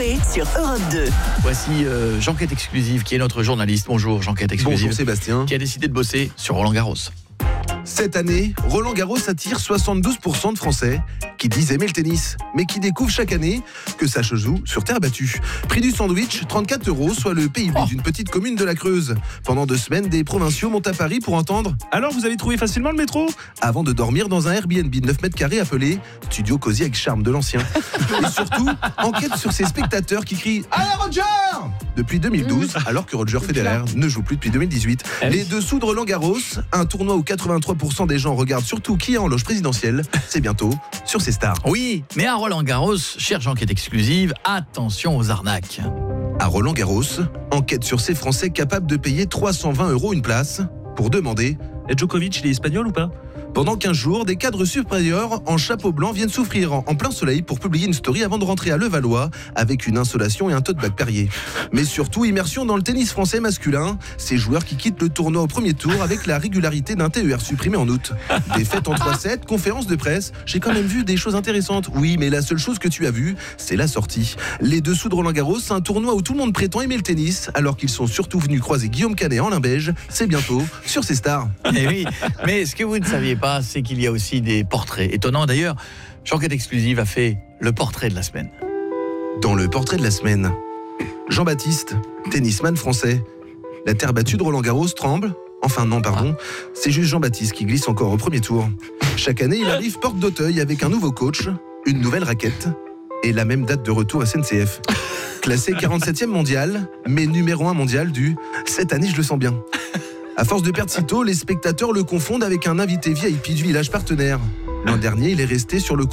Coé sur Europe 2. Voici Jean-Quête Exclusive, qui est notre journaliste. Bonjour Jean-Quête Exclusive. Bonjour Sébastien. Qui a décidé de bosser sur Roland Garros. Cette année, Roland Garros attire 72% de Français qui disent aimer le tennis, mais qui découvrent chaque année que ça se joue sur terre battue. Prix du sandwich, 34 €, soit le PIB d'une petite commune de la Creuse. Pendant 2 semaines, des provinciaux montent à Paris pour entendre « Alors, vous avez trouvé facilement le métro ?» avant de dormir dans un Airbnb de 9 mètres carrés appelé « Studio Cosy avec charme de l'ancien ». Et surtout, enquête sur ces spectateurs qui crient « Allez Roger !» depuis 2012, alors que Roger Federer ne joue plus depuis 2018. Les dessous de Roland Garros, un tournoi où 83% des gens regardent surtout qui est en loge présidentielle, c'est bientôt sur ces stars. Oui, mais à Roland Garros, chère Jean-Quête Exclusive, attention aux arnaques. À Roland Garros, enquête sur ces Français capables de payer 320 € une place pour demander « Et Djokovic, il est espagnol ou pas ?» Pendant 15 jours, des cadres supérieurs en chapeau blanc viennent souffrir en plein soleil pour publier une story avant de rentrer à Levallois avec une insolation et un tote bag Perrier. Mais surtout, immersion dans le tennis français masculin, ces joueurs qui quittent le tournoi au premier tour avec la régularité d'un TER supprimé en août. Défaite en 3-7, conférence de presse, j'ai quand même vu des choses intéressantes. Oui, mais la seule chose que tu as vue, c'est la sortie. Les dessous de Roland Garros, un tournoi où tout le monde prétend aimer le tennis, alors qu'ils sont surtout venus croiser Guillaume Canet en lin beige, c'est bientôt sur ces stars. Eh oui, mais ce que vous ne saviez pas, c'est qu'il y a aussi des portraits étonnants. D'ailleurs, Jean-Quête Exclusive a fait le portrait de la semaine. Dans le portrait de la semaine, Jean-Baptiste, tennisman français. La terre battue de Roland Garros tremble. Enfin non, pardon, c'est juste Jean-Baptiste qui glisse encore au premier tour. Chaque année, il arrive porte d'Auteuil avec un nouveau coach, une nouvelle raquette et la même date de retour SNCF. Classé 47e mondial, mais numéro 1 mondial du « cette année, je le sens bien ». À force de perdre si tôt, les spectateurs le confondent avec un invité VIP du village partenaire. L'an dernier, il est resté sur le